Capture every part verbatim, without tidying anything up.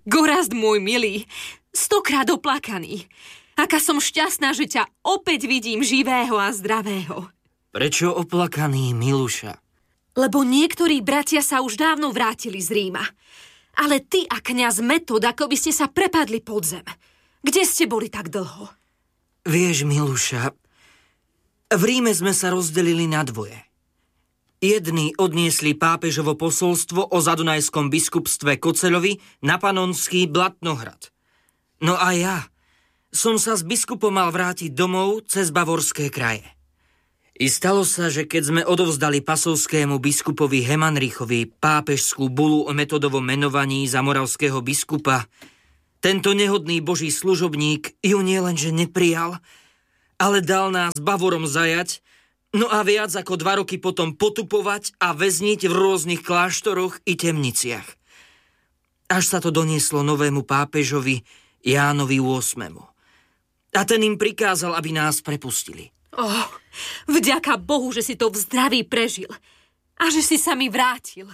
Gorazd môj milý, stokrát oplakaný. Aká som šťastná, že ťa opäť vidím živého a zdravého. Prečo oplakaný, Miluša? Lebo niektorí bratia sa už dávno vrátili z Ríma. Ale ty a kňaz Metod, ako by ste sa prepadli pod zem. Kde ste boli tak dlho? Vieš, Miluša, v Ríme sme sa rozdelili na dvoje. Jedni odniesli pápežovo posolstvo o zadunajskom biskupstve Koceľovi na panonský Blatnohrad. No a ja som sa s biskupom mal vrátiť domov cez bavorské kraje. I stalo sa, že keď sme odovzdali pasovskému biskupovi Hemanrichovi pápežskú bulu o Metodovom menovaní za moravského biskupa, tento nehodný boží služobník ju nielenže neprijal, ale dal nás Bavorom zajať, no a viac ako dva roky potom potupovať a väzniť v rôznych kláštoroch i temniciach. Až sa to donieslo novému pápežovi Jánovi ôsmemu. A ten im prikázal, aby nás prepustili. Oh, vďaka Bohu, že si to v zdraví prežil. A že si sa mi vrátil.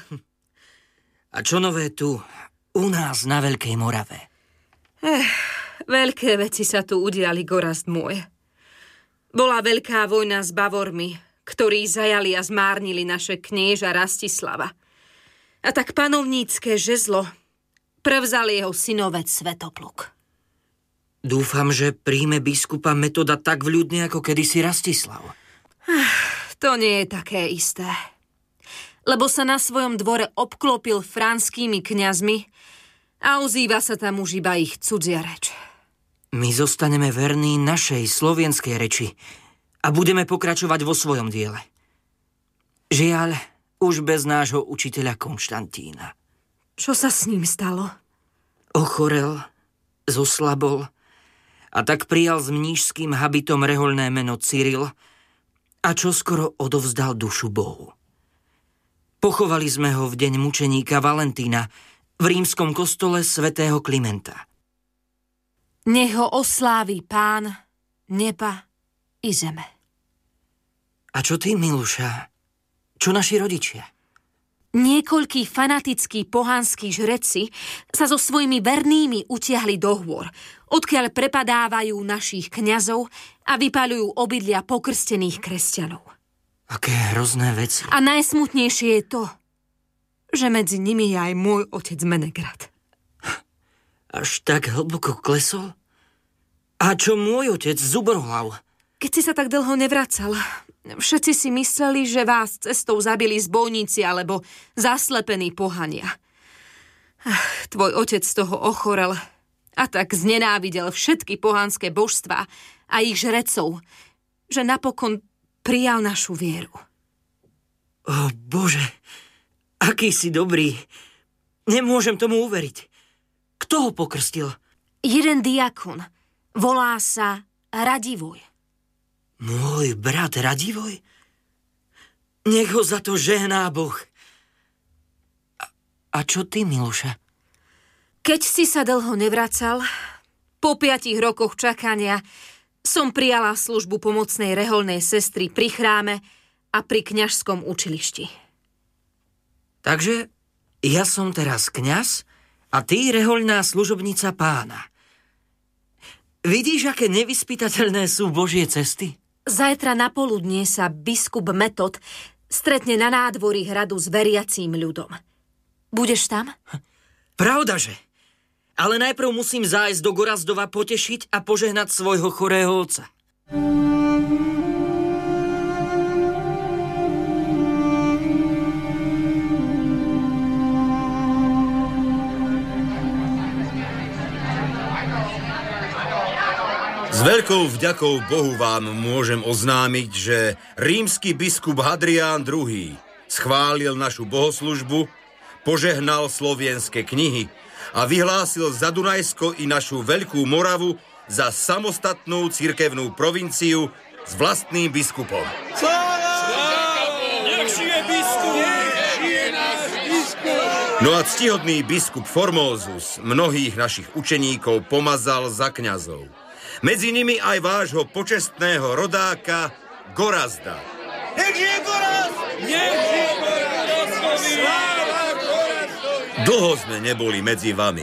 A čo nové tu, u nás na Veľkej Morave? Eh, veľké veci sa tu udiali, Gorazd môj. Bola veľká vojna s Bavormi, ktorí zajali a zmárnili naše knieža Rastislava. A tak panovnícke žezlo prevzal jeho synovec Svetopluk. Dúfam, že príjme biskupa Metoda tak vľúdne, ako kedysi Rastislav. To nie je také isté. Lebo sa na svojom dvore obklopil franskými kňazmi a ozýva sa tam už iba ich cudzia reč. My zostaneme verní našej slovenskej reči a budeme pokračovať vo svojom diele. Žiaľ, už bez nášho učiteľa Konštantína. Čo sa s ním stalo? Ochorel, zoslabol a tak prijal s mníšským habitom rehoľné meno Cyril a čoskoro odovzdal dušu Bohu. Pochovali sme ho v deň mučeníka Valentína v rímskom kostole svätého Klimenta. Nech ho oslávi Pán neba i zeme. A čo ty, Miluša? Čo naši rodičia? Niekoľkí fanatickí pohanskí žreci sa so svojimi vernými utiahli do hôr, odkiaľ prepadávajú našich kňazov a vypaľujú obydlia pokrstených kresťanov. Aké hrozné veci. A najsmutnejšie je to, že medzi nimi je aj môj otec Menegrad. Až tak hlboko klesol? A čo môj otec Zubrhlav? Keď si sa tak dlho nevracal, všetci si mysleli, že vás cestou zabili zbojníci alebo zaslepení pohania. Ach, tvoj otec z toho ochorel a tak znenávidel všetky pohanské božstvá a ich žrecov, že napokon prijal našu vieru. O Bože, aký si dobrý. Nemôžem tomu uveriť. Kto ho pokrstil? Jeden diakon. Volá sa Radivoj. Môj brat Radivoj? Nech ho za to žehná Boh. A, a čo ty, Miluša? Keď si sa dlho nevracal, po piatich rokoch čakania som prijala službu pomocnej reholnej sestry pri chráme a pri kňažskom učilišti. Takže ja som teraz kňaz a ty rehoľná služobnica Pána. Vidíš, aké nevyspytateľné sú Božie cesty? Zajtra na poludnie sa biskup Metod stretne na nádvorí hradu s veriacím ľudom. Budeš tam? Pravdaže. Ale najprv musím zájsť do Gorazdova potešiť a požehnať svojho chorého otca. S veľkou vďakou Bohu vám môžem oznámiť, že rímsky biskup Hadrián druhý. schválil našu bohoslužbu, požehnal slovenské knihy a vyhlásil Zadunajsko i našu Veľkú Moravu za samostatnú cirkevnú provinciu s vlastným biskupom. Sláva! Nech žije biskup! Nech žije náš biskup! No a ctihodný biskup Formózus mnohých našich učeníkov pomazal za kňazov. Medzi nimi aj vášho počestného rodáka Gorazda. Nech žije Gorazd! Nech žije Gorazdovi! Sláva Gorazdovi! Dlho sme neboli medzi vami,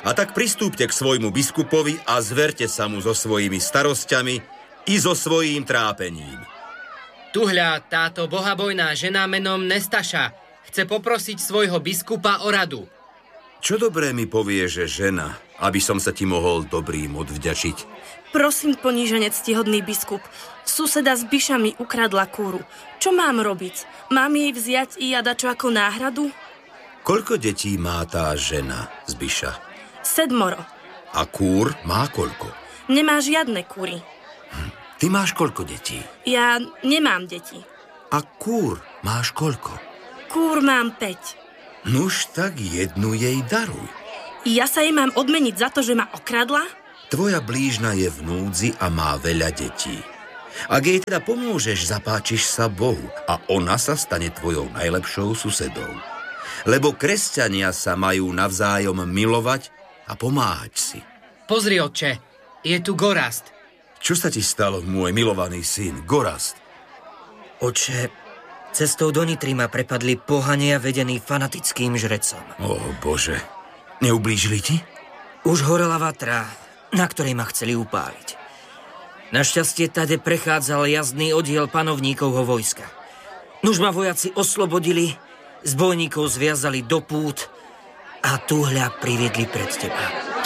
A tak pristúpte k svojmu biskupovi a zverte sa mu so svojimi starosťami i so svojím trápením. Tuhľa, táto bohabojná žena menom Nestaša chce poprosiť svojho biskupa o radu. Čo dobré mi povie, že žena, aby som sa ti mohol dobrým odvďačiť? Prosím, poníženec, ctihodný biskup. Suseda s bišami ukradla kúru. Čo mám robiť? Mám jej vziať i ja dačo ako náhradu? Koľko detí má tá žena z biša? Sedmoro. A kúr má koľko? Nemá žiadne kúry. Hm. Ty máš koľko detí? Ja nemám deti. A kúr máš koľko? Kúr mám päť. Nuž tak jednu jej daruj. Ja sa jej mám odmeniť za to, že ma okradla? Tvoja blížna je v núdzi a má veľa detí. Ak jej teda pomôžeš, zapáčiš sa Bohu a ona sa stane tvojou najlepšou susedou. Lebo kresťania sa majú navzájom milovať a pomáhať si. Pozri, otče, je tu Gorast. Čo sa ti stalo, môj milovaný syn, Gorast? Oče, cestou do Nitry ma prepadli pohania vedení fanatickým žrecom. Ó, Bože, neublížili ti? Už horela vatra, na ktorej ma chceli upáliť. Našťastie tade prechádzal jazdný oddiel panovníkovho vojska. Nuž ma vojaci oslobodili, zbojníkov zviazali do pút a tuhľa priviedli pred teba.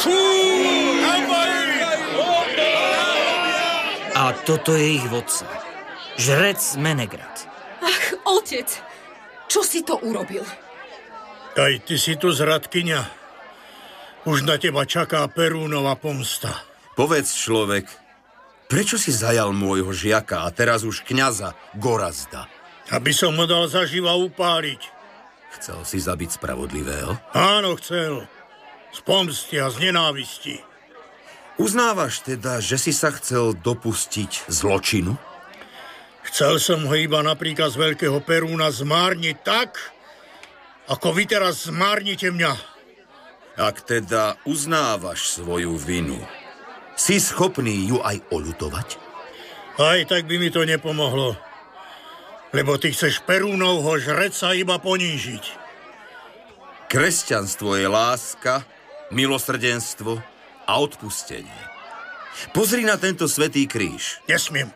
A toto je ich vodca, žrec Menegrad. Ach, otec, čo si to urobil? Aj ty si tu zradkyňa. Už na teba čaká Perúnova pomsta. Povedz, človek, prečo si zajal môjho žiaka a teraz už kňaza Gorazda? Aby som ho dal zaživa upáliť. Chcel si zabiť spravodlivého? Áno, chcel. Z pomsty a z nenávisti. Uznávaš teda, že si sa chcel dopustiť zločinu? Chcel som ho iba na príkaz veľkého Perúna zmárniť tak, ako vy teraz zmárnite mňa. Ak teda uznávaš svoju vinu, si schopný ju aj oľutovať? Aj tak by mi to nepomohlo. Lebo ty chceš Perúnovho žreca iba ponížiť. Kresťanstvo je láska, milosrdenstvo a odpustenie. Pozri na tento svätý kríž. Nesmiem.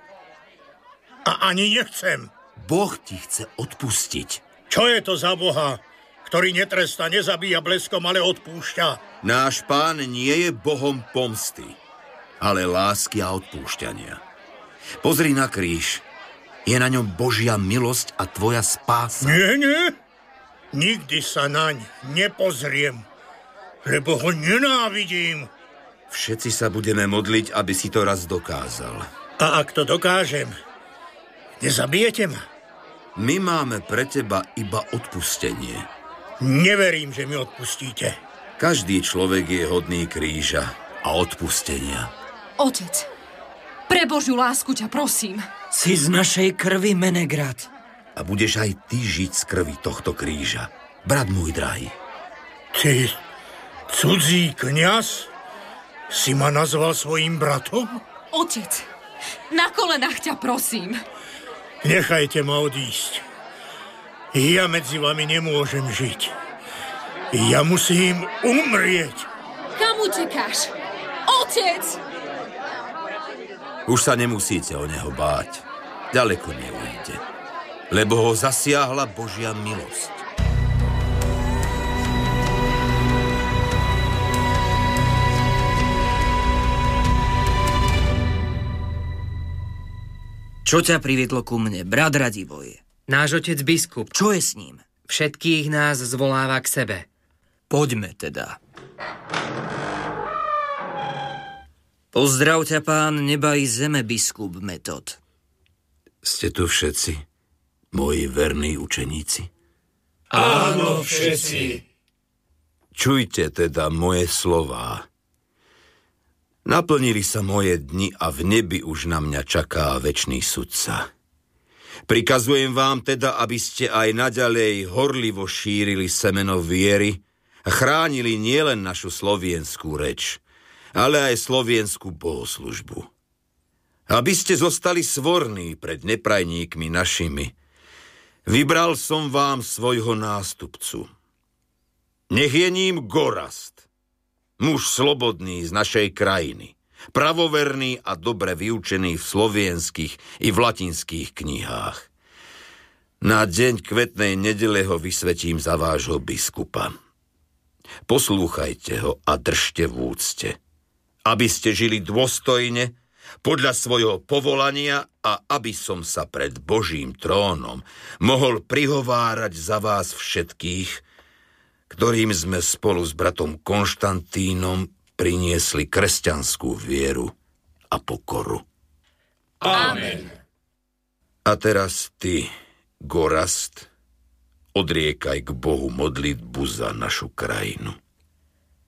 A ani nechcem. Boh ti chce odpustiť. Čo je to za Boha, ktorý netrestá, nezabíja bleskom, ale odpúšťa? Náš Pán nie je Bohom pomsty, ale lásky a odpúšťania. Pozri na kríž. Je na ňom Božia milosť a tvoja spása. Nie, nie. Nikdy sa naň nepozriem, lebo ho nenávidím. Všetci sa budeme modliť, aby si to raz dokázal. A ak to dokážem, nezabijete ma? My máme pre teba iba odpustenie. Neverím, že mi odpustíte. Každý človek je hodný kríža a odpustenia. Otec, pre Božiu lásku ťa prosím. Si z našej krvi, Menegrad. A budeš aj ty žiť z krvi tohto kríža, brat môj drahý. Ty, cudzí kňaz, si ma nazval svojím bratom? Otec, na kolenách ťa prosím. Nechajte ma odísť. Ja medzi vami nemôžem žiť. Ja musím umrieť. Kam utekáš? Otec! Už sa nemusíte o neho báť. Ďaleko neujde. Lebo ho zasiahla Božia milosť. Čo ťa priviedlo ku mne, brat Radivoj? Náš otec biskup. Čo je s ním? Všetkých nás zvoláva k sebe. Poďme teda. Pozdrav ťa, pán neba i zeme, biskup Metod. Ste tu všetci, moji verní učeníci? Áno, všetci. Čujte teda moje slová. Naplnili sa moje dni a v nebi už na mňa čaká večný sudca. Prikazujem vám teda, aby ste aj naďalej horlivo šírili semeno viery a chránili nielen našu slovienskú reč, ale aj slovienskú bohoslužbu. Aby ste zostali svorní pred neprajníkmi našimi, vybral som vám svojho nástupcu. Nech je ním Gorast. muž slobodný z našej krajiny, pravoverný a dobre vyučený v slovenských i v latinských knihách. Na deň kvetnej nedele ho vysvetím za vášho biskupa. Poslúchajte ho a držte v úcte, aby ste žili dôstojne, podľa svojho povolania a aby som sa pred Božím trónom mohol prihovárať za vás všetkých, ktorým sme spolu s bratom Konštantínom priniesli kresťanskú vieru a pokoru. Amen. A teraz ty, Gorast, odriekaj k Bohu modlitbu za našu krajinu.